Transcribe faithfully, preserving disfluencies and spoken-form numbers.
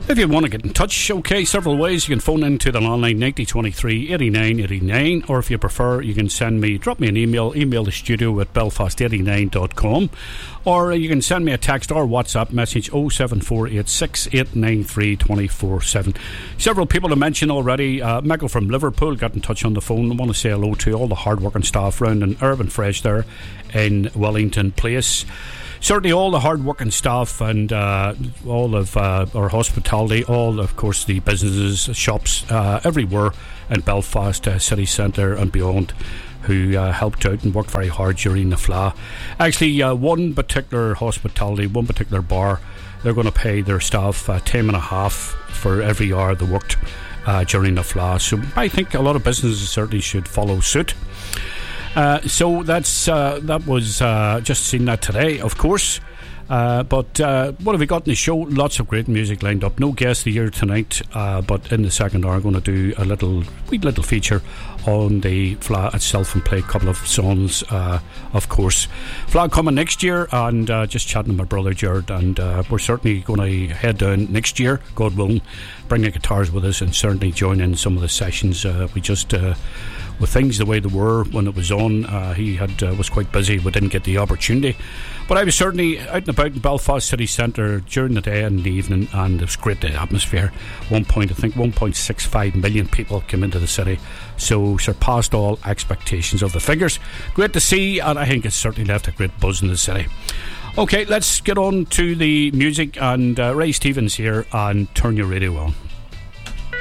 If you want to get in touch, okay, several ways. You can phone into the landline ninety twenty-three eighty-nine eighty-nine, or if you prefer, you can send me, drop me an email, email the studio at belfast eighty-nine dot com, or you can send me a text or WhatsApp message oh seven four eight six eight nine three two four seven. Several people to mention already. uh, Michael from Liverpool got in touch on the phone. I want to say hello to all the hard-working staff around in Urban Fresh there in Wellington Place. Certainly all the hard-working staff and uh, all of uh, our hospitality, all, of course, the businesses, shops, uh, everywhere in Belfast uh, city centre and beyond, who uh, helped out and worked very hard during the F L A. Actually, uh, one particular hospitality, one particular bar, they're going to pay their staff uh, time and a half for every hour they worked uh, during the F L A. So I think a lot of businesses certainly should follow suit. Uh, so that's uh, that was uh, just seen that today, of course. Uh, but uh, what have we got in the show? Lots of great music lined up. No guest of the year tonight, uh, but in the second hour, I'm going to do a little, wee little feature on the F L A itself and play a couple of songs, uh, of course. F L A coming next year, and uh, just chatting to my brother Jared, and uh, we're certainly going to head down next year, God willing, bring the guitars with us and certainly join in some of the sessions. Uh, we just... Uh, with things the way they were when it was on, uh, he had uh, was quite busy. We didn't get the opportunity, but I was certainly out and about in Belfast city centre during the day and the evening, and it was great, the atmosphere. One point I think one point six five million people came into the city, so surpassed all expectations of the figures. Great to see, and I think it's certainly left a great buzz in the city. Okay, let's get on to the music, and uh, Ray Stevens here, and Turn Your Radio On.